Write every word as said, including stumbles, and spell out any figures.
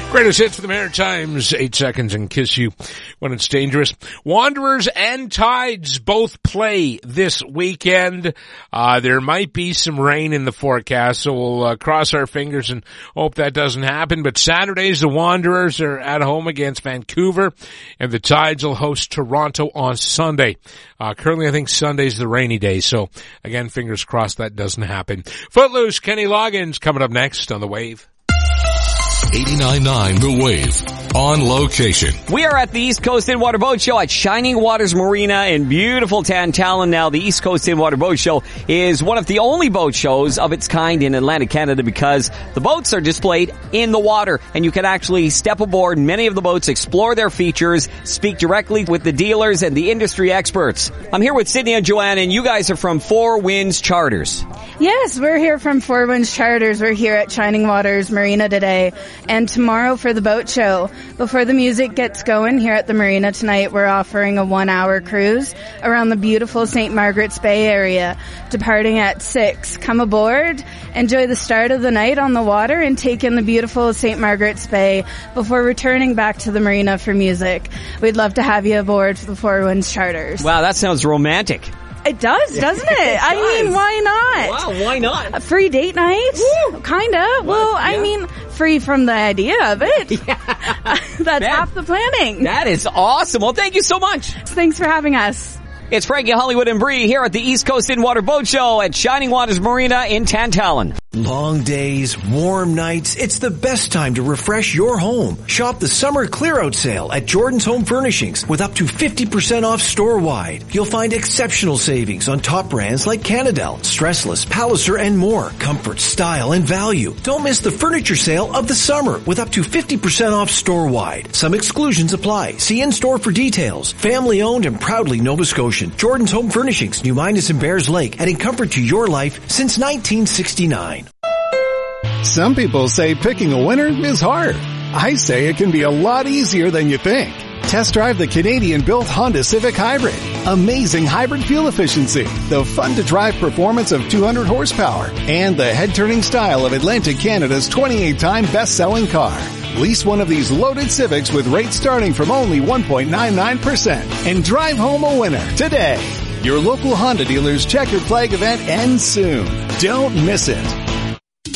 Greatest hits for the Maritimes, eight seconds and kiss you when it's dangerous. Wanderers and Tides both play this weekend. Uh, there might be some rain in the forecast, so we'll uh, cross our fingers and hope that doesn't happen. But Saturdays, the Wanderers are at home against Vancouver, and the Tides will host Toronto on Sunday. Uh, currently, I think Sunday's the rainy day, so again, fingers crossed that doesn't happen. Footloose, Kenny Loggins coming up next on The Wave. eighty-nine point nine The Wave, on location. We are at the East Coast In-Water Boat Show at Shining Waters Marina in beautiful Tantallon. Now, the East Coast In-Water Boat Show is one of the only boat shows of its kind in Atlantic Canada because the boats are displayed in the water, and you can actually step aboard many of the boats, explore their features, speak directly with the dealers and the industry experts. I'm here with Sydney and Joanne, and you guys are from Four Winds Charters. Yes, we're here from Four Winds Charters. We're here at Shining Waters Marina today and tomorrow for the boat show. Before the music gets going here at the marina tonight, we're offering a one-hour cruise around the beautiful Saint Margaret's Bay area, departing at six. Come aboard, enjoy the start of the night on the water, and take in the beautiful Saint Margaret's Bay before returning back to the marina for music. We'd love to have you aboard for the Four Winds Charters. Wow, that sounds romantic. It does, doesn't it? it I does. mean, why not? Wow, why not? A free date night? Woo. Kinda. Well, well yeah. I mean, free from the idea of it. Yeah. That's Man, half the planning. That is awesome. Well, thank you so much. Thanks for having us. It's Frankie, Hollywood, and Bree here at the East Coast In-Water Boat Show at Shining Waters Marina in Tantallon. Long days, warm nights, it's the best time to refresh your home. Shop the summer clear-out sale at Jordan's Home Furnishings with up to fifty percent off store-wide. You'll find exceptional savings on top brands like Canadel, Stressless, Palliser, and more. Comfort, style, and value. Don't miss the furniture sale of the summer with up to fifty percent off store-wide. Some exclusions apply. See in-store for details. Family-owned and proudly Nova Scotian. Jordan's Home Furnishings, New Minas and Bears Lake, adding comfort to your life since nineteen sixty-nine. Some people say picking a winner is hard. I say it can be a lot easier than you think. Test drive the Canadian-built Honda Civic Hybrid. Amazing hybrid fuel efficiency, the fun-to-drive performance of two hundred horsepower, and the head-turning style of Atlantic Canada's twenty-eight time best-selling car. Lease one of these loaded Civics with rates starting from only one point nine nine percent and drive home a winner today. Your local Honda dealer's checkered flag event ends soon. Don't miss it.